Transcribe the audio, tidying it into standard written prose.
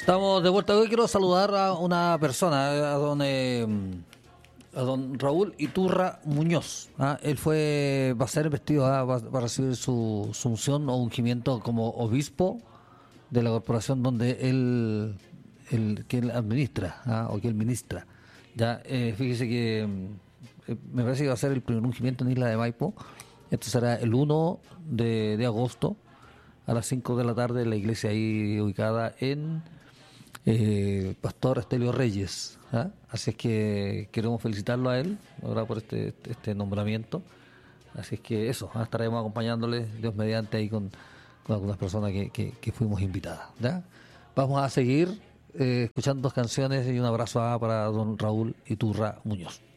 Estamos de vuelta. Hoy quiero saludar a una persona, a don Raúl Iturra Muñoz. Él va a ser investido, va a recibir su unción o ungimiento como obispo de la corporación donde que él administra, o que él ministra. Fíjese que me parece que va a ser el primer ungimiento en Isla de Maipo. Esto será el 1 de agosto a las 5 de la tarde en la iglesia ahí ubicada en Pastor Estelio Reyes. Así es que queremos felicitarlo a él ahora por este nombramiento. Así es que eso, estaremos acompañándole, Dios mediante, ahí con algunas personas que fuimos invitadas. Vamos a seguir escuchando dos canciones y un abrazo para don Raúl Iturra Muñoz.